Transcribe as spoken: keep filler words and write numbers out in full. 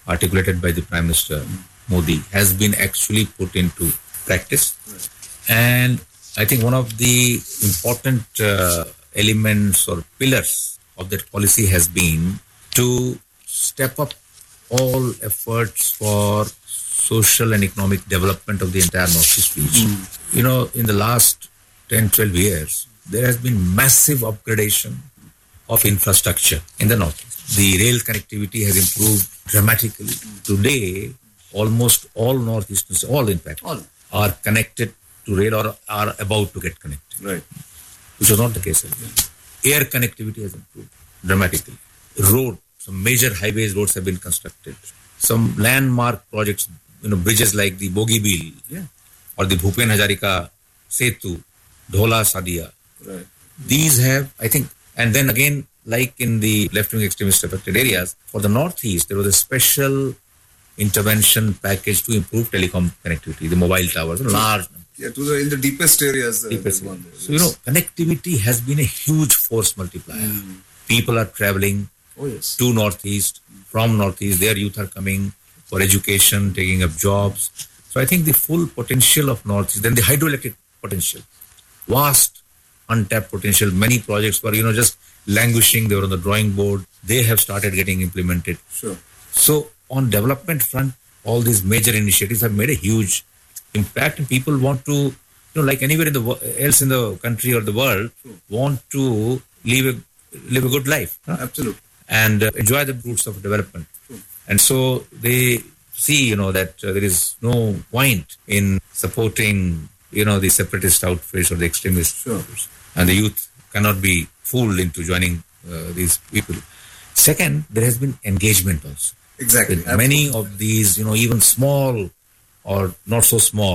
articulated by the Prime Minister Modi has been actually put into practice. Right. And I think one of the important uh, elements or pillars of that policy has been to step up all efforts for social and economic development of the entire Northeast region. Mm. You know, in the last ten, twelve years, there has been massive upgradation of infrastructure in the Northeast. The rail connectivity has improved dramatically. Mm. Today, almost all Northeasterners, all in fact, all. are connected to rail or are about to get connected. Right. Which was not the case earlier. Air connectivity has improved dramatically. Road, some major highways, roads have been constructed. Some landmark projects, you know, bridges like the Bogibeel, yeah, or the Bhupen Hazarika Setu, Dhola Sadia. Right. These have, I think, and then again, like in the left-wing extremist affected areas, for the Northeast, there was a special intervention package to improve telecom connectivity, the mobile towers, large number. Yeah, to the in the deepest areas. Uh, deepest one. So, you know, connectivity has been a huge force multiplier. Mm. People are traveling oh, yes. to Northeast, from Northeast, their youth are coming for education, taking up jobs. So I think the full potential of Northeast, then the hydroelectric potential, vast untapped potential. Many projects were, you know, just languishing. They were on the drawing board. They have started getting implemented. Sure. So on development front, all these major initiatives have made a huge impact, and people want to, you know, like anywhere in the else in the country or the world, sure, want to live a live a good life. Huh? Absolutely. And uh, enjoy the fruits of development. Sure. And so they see, you know, that uh, there is no point in supporting, you know, the separatist outfits or the extremist sure. outfits. And the youth cannot be fooled into joining uh, these people. Second, there has been engagement also. Exactly. With many of these, you know, even small or not so small